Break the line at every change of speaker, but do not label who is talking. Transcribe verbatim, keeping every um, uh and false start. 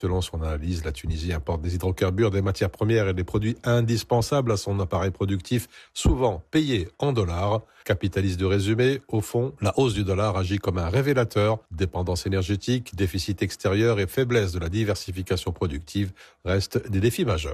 Selon son analyse, la Tunisie importe des hydrocarbures, des matières premières et des produits indispensables à son appareil productif, souvent payés en dollars. Capitaliste de résumé, au fond, la hausse du dollar agit comme un révélateur. Dépendance énergétique, déficit extérieur et faiblesse de la diversification productive restent des défis majeurs.